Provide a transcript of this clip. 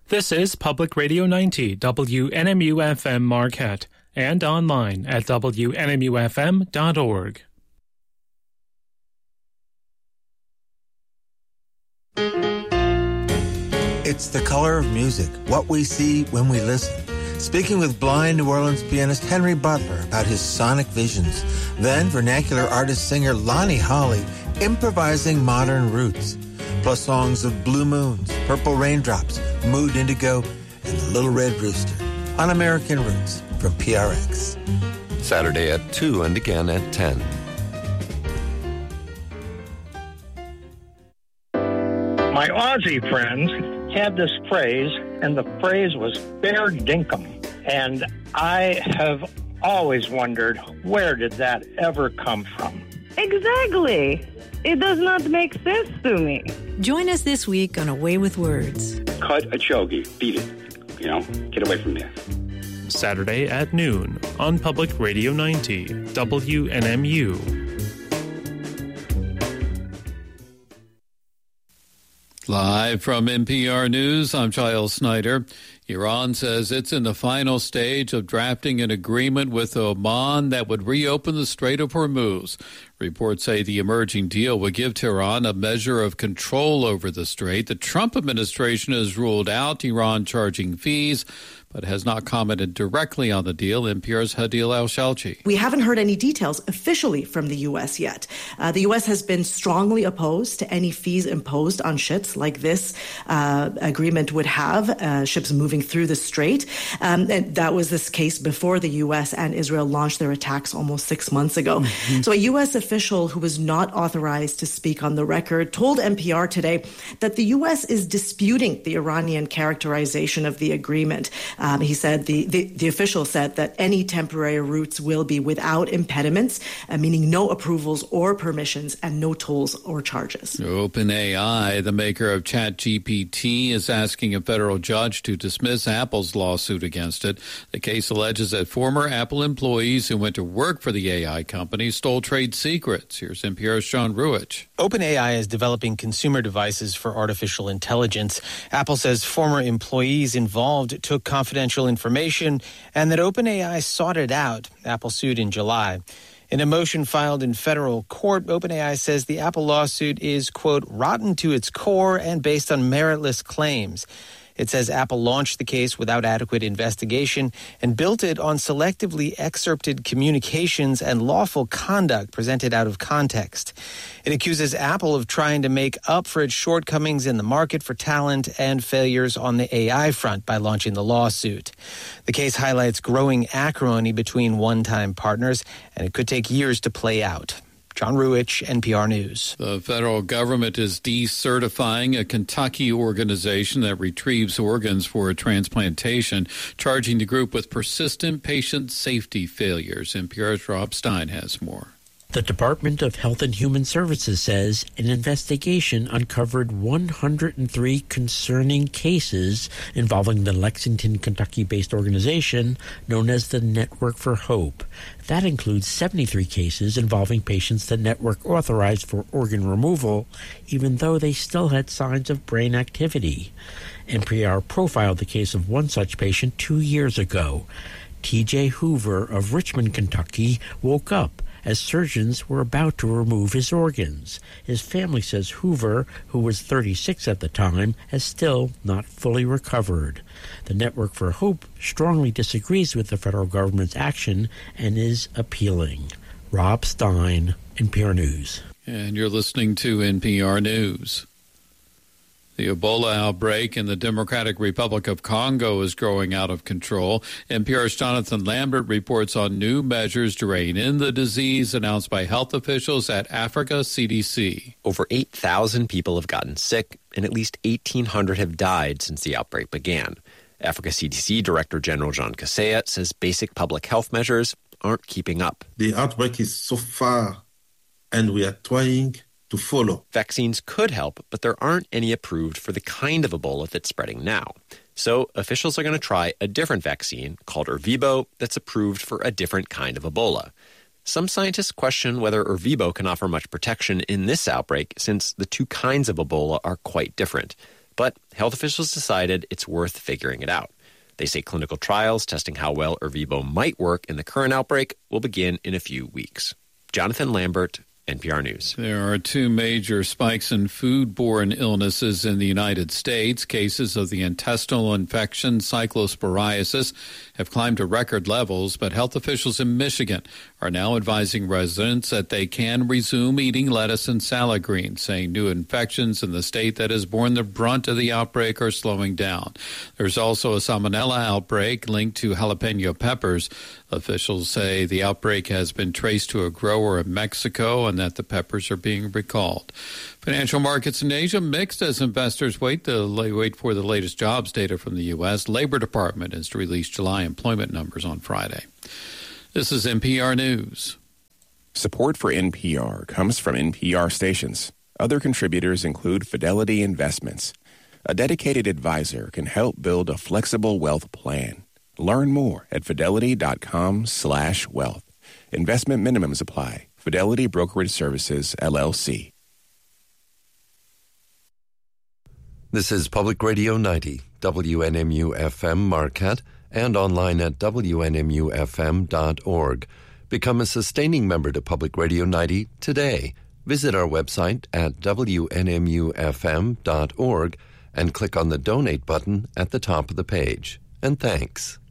This is Public Radio 90 WNMU-FM Marquette and online at WNMUFM.org. It's the color of music, what we see when we listen. Speaking with blind New Orleans pianist Henry Butler about his sonic visions. Then vernacular artist-singer Lonnie Holley improvising modern roots. Plus songs of Blue Moons, Purple Raindrops, Mood Indigo, and The Little Red Rooster on American Roots from PRX. Saturday at 2 and again at 10. My Aussie friends had this phrase, and the phrase was fair dinkum. And I have always wondered, where did that ever come from? Exactly. It does not make sense to me. Join us this week on A Way with Words. Cut a chogi. Beat it. Get away from there. Saturday at noon on Public Radio 90 WNMU. Live from NPR News, I'm Giles Snyder. Iran says it's in the final stage of drafting an agreement with Oman that would reopen the Strait of Hormuz. Reports say the emerging deal would give Tehran a measure of control over the strait. The Trump administration has ruled out Iran charging fees, but has not commented directly on the deal. NPR's Hadil Al-Shalchi. We haven't heard any details officially from the U.S. yet. The U.S. has been strongly opposed to any fees imposed on ships like this agreement would have, ships moving through the strait. And that was this case before the U.S. and Israel launched their attacks almost 6 months ago. Mm-hmm. So a U.S. official who was not authorized to speak on the record told NPR today that the U.S. is disputing the Iranian characterization of the agreement. He said the official said that any temporary routes will be without impediments, meaning no approvals or permissions and no tolls or charges. OpenAI, the maker of ChatGPT, is asking a federal judge to dismiss Apple's lawsuit against it. The case alleges that former Apple employees who went to work for the AI company stole trade secrets. Here's NPR's John Ruich. OpenAI is developing consumer devices for artificial intelligence. Apple says former employees involved took confidential information and that OpenAI sought it out. Apple sued in July. In a motion filed in federal court, OpenAI says the Apple lawsuit is, quote, rotten to its core and based on meritless claims. It says Apple launched the case without adequate investigation and built it on selectively excerpted communications and lawful conduct presented out of context. It accuses Apple of trying to make up for its shortcomings in the market for talent and failures on the AI front by launching the lawsuit. The case highlights growing acrimony between one-time partners, and it could take years to play out. John Ruich, NPR News. The federal government is decertifying a Kentucky organization that retrieves organs for transplantation, charging the group with persistent patient safety failures. NPR's Rob Stein has more. The Department of Health and Human Services says an investigation uncovered 103 concerning cases involving the Lexington, Kentucky-based organization known as the Network for Hope. That includes 73 cases involving patients the network authorized for organ removal, even though they still had signs of brain activity. NPR profiled the case of one such patient 2 years ago. T.J. Hoover of Richmond, Kentucky, woke up as surgeons were about to remove his organs. His family says Hoover, who was 36 at the time, has still not fully recovered. The Network for Hope strongly disagrees with the federal government's action and is appealing. Rob Stein, NPR News. And you're listening to NPR News. The Ebola outbreak in the Democratic Republic of Congo is growing out of control. NPR's Jonathan Lambert reports on new measures to rein in the disease announced by health officials at Africa CDC. Over 8,000 people have gotten sick, and at least 1,800 have died since the outbreak began. Africa CDC Director General Jean Kaseya says basic public health measures aren't keeping up. The outbreak is so far, and we are trying to follow. Vaccines could help, but there aren't any approved for the kind of Ebola that's spreading now. So officials are going to try a different vaccine called Ervebo that's approved for a different kind of Ebola. Some scientists question whether Ervebo can offer much protection in this outbreak since the two kinds of Ebola are quite different. But health officials decided it's worth figuring it out. They say clinical trials testing how well Ervebo might work in the current outbreak will begin in a few weeks. Jonathan Lambert, NPR News. There are two major spikes in foodborne illnesses in the United States. Cases of the intestinal infection cyclosporiasis have climbed to record levels, but health officials in Michigan are now advising residents that they can resume eating lettuce and salad greens, saying new infections in the state that has borne the brunt of the outbreak are slowing down. There's also a salmonella outbreak linked to jalapeno peppers. Officials say the outbreak has been traced to a grower in Mexico and that the peppers are being recalled. Financial markets in Asia mixed as investors wait for the latest jobs data from the U.S. Labor Department is to release July employment numbers on Friday. This is NPR News. Support for NPR comes from NPR stations. Other contributors include Fidelity Investments. A dedicated advisor can help build a flexible wealth plan. Learn more at fidelity.com/wealth. Investment minimums apply. Fidelity Brokerage Services, LLC. This is Public Radio 90, WNMU-FM Marquette, and online at WNMUFM.org. Become a sustaining member to Public Radio 90 today. Visit our website at WNMUFM.org and click on the Donate button at the top of the page. And thanks.